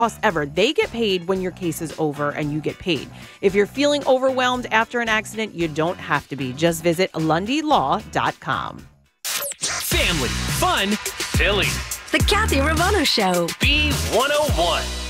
costs ever. They get paid when your case is over and you get paid. If you're feeling overwhelmed after an accident, you don't have to be. Just visit LundyLaw.com. Family, fun, silly. The Kathy Romano Show. B101.